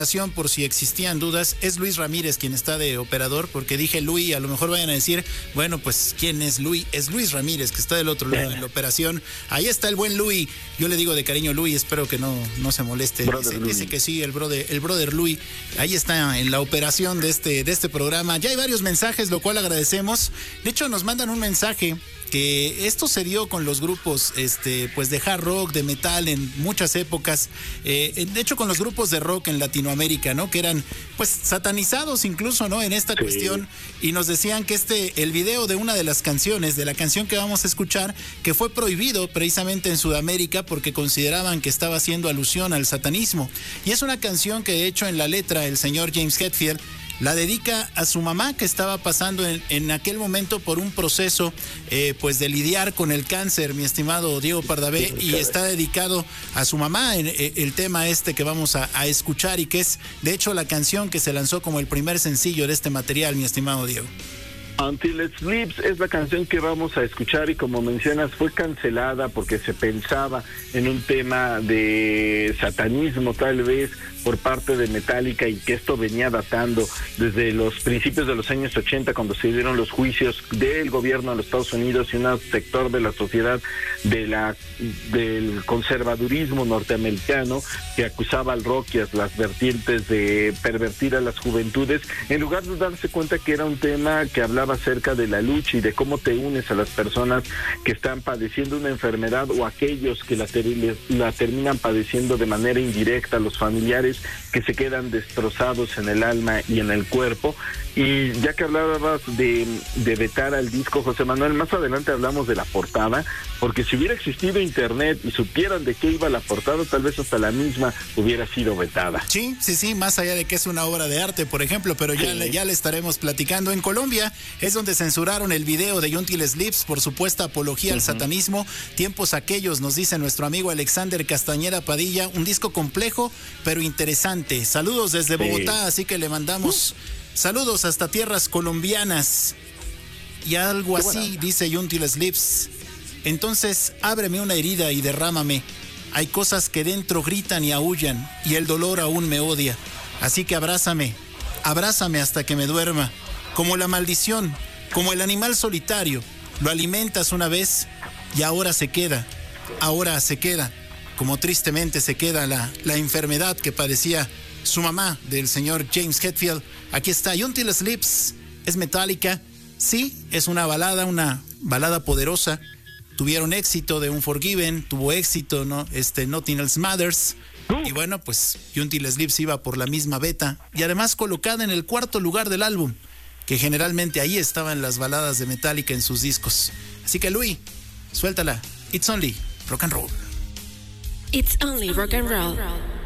Por si existían dudas, es Luis Ramírez quien está de operador, porque dije Luis, a lo mejor vayan a decir, bueno, pues ¿quién es Luis? Es Luis Ramírez, que está del otro lado en la operación. Ahí está el buen Luis, yo le digo de cariño Luis, espero que no se moleste. Dice que sí, el brother Luis, ahí está en la operación de este programa. Ya hay varios mensajes, lo cual agradecemos. De hecho, nos mandan un mensaje que esto se dio con los grupos pues de hard rock, de metal en muchas épocas, de hecho con los grupos de rock en Latinoamérica, ¿no? Que eran pues satanizados incluso, ¿no? En esta cuestión, y nos decían que el video de una de las canciones, de la canción que vamos a escuchar, que fue prohibido precisamente en Sudamérica porque consideraban que estaba haciendo alusión al satanismo, y es una canción que de hecho en la letra el señor James Hetfield la dedica a su mamá, que estaba pasando en aquel momento por un proceso pues de lidiar con el cáncer, mi estimado Diego Pardavé, y está dedicado a su mamá en el tema que vamos a escuchar, y que es de hecho la canción que se lanzó como el primer sencillo de este material, mi estimado Diego. Until It Sleeps es la canción que vamos a escuchar, y como mencionas fue cancelada porque se pensaba en un tema de satanismo tal vez por parte de Metallica, y que esto venía datando desde los principios de los años 80, cuando se dieron los juicios del gobierno de los Estados Unidos y un sector de la sociedad del conservadurismo norteamericano que acusaba al rock y a las vertientes de pervertir a las juventudes, en lugar de darse cuenta que era un tema que hablaba acerca de la lucha y de cómo te unes a las personas que están padeciendo una enfermedad, o aquellos que la terminan padeciendo de manera indirecta, los familiares que se quedan destrozados en el alma y en el cuerpo. Y ya que hablabas de vetar al disco, José Manuel, más adelante hablamos de la portada, porque si hubiera existido internet y supieran de qué iba la portada, tal vez hasta la misma hubiera sido vetada. Sí, más allá de que es una obra de arte, por ejemplo, pero ya le estaremos platicando. En Colombia es donde censuraron el video de Until It Sleeps por supuesta apología al satanismo. Tiempos aquellos, nos dice nuestro amigo Alexander Castañeda Padilla, un disco complejo pero interesante. Saludos desde Bogotá, así que le mandamos saludos hasta tierras colombianas. Y algo así dice Until It Sleeps. Entonces ábreme una herida y derrámame. Hay cosas que dentro gritan y aúllan, y el dolor aún me odia. Así que abrázame hasta que me duerma. Como la maldición, como el animal solitario, lo alimentas una vez y ahora se queda, como tristemente se queda la enfermedad que padecía su mamá, del señor James Hetfield. Aquí está, Until It Sleeps, es Metallica, sí, es una balada poderosa. Tuvieron éxito de Unforgiven, tuvo éxito, ¿no? Nothing Else Matters. Y bueno, pues Until It Sleeps iba por la misma beta, y además colocada en el 4º lugar del álbum, que generalmente ahí estaban las baladas de Metallica en sus discos. Así que Luis, suéltala. It's only rock and roll. It's only rock and roll.